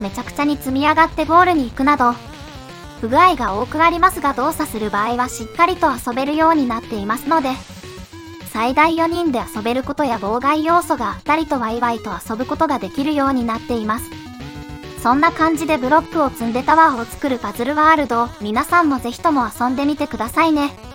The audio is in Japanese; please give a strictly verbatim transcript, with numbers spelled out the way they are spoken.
めちゃくちゃに積み上がってゴールに行くなど、不具合が多くありますが、動作する場合はしっかりと遊べるようになっていますので、最大よにんで遊べることや妨害要素がふたりとワイワイと遊ぶことができるようになっています。そんな感じでブロックを積んでタワーを作るパズルワールド、皆さんもぜひとも遊んでみてくださいね。